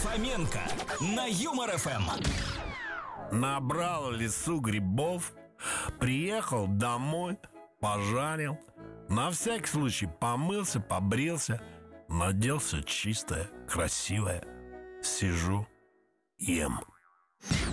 Фоменко на Юмор ФМ. Набрал в лесу грибов, приехал домой, пожарил. На всякий случай помылся, побрился, надел все чистое, красивое. Сижу, ем.